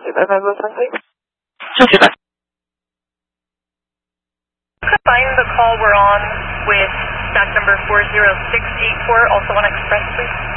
235. Find the call we're on with stack number 40684, also on Express, please.